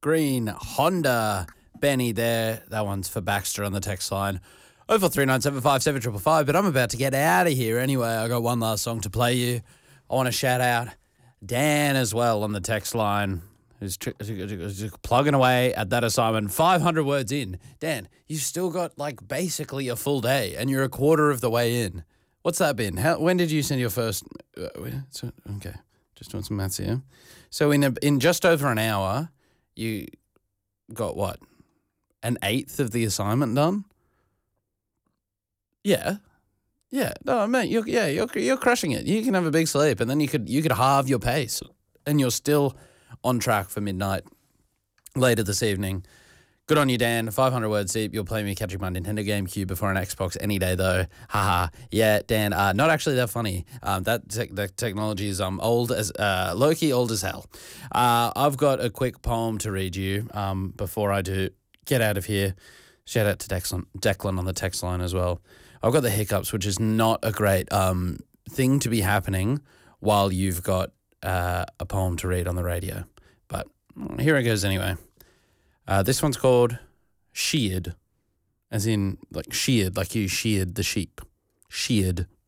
Green Honda. Benny there. That one's for Baxter on the text line. 0439757555. But I'm about to get out of here anyway. I got one last song to play you. I want to shout out Dan as well on the text line, who's plugging away at that assignment. 500 words in. Dan, you've still got like basically a full day and you're a quarter of the way in. What's that been? When did you send your first? Okay, just doing some maths here. So in just over an hour, you got what? An eighth of the assignment done? Yeah. No, mate, you're crushing it. You can have a big sleep, and then you could halve your pace, and you're still on track for midnight later this evening. Good on you, Dan. 500 words deep. You'll play me catching my Nintendo GameCube before an Xbox any day, though. Haha. Yeah, Dan. Not actually that funny. That technology is old as low-key old as hell. I've got a quick poem to read you before I do get out of here. Shout out to Declan on the text line as well. I've got the hiccups, which is not a great thing to be happening while you've got a poem to read on the radio. But here it goes anyway. This one's called Sheared, as in like sheared, like you sheared the sheep. Sheared.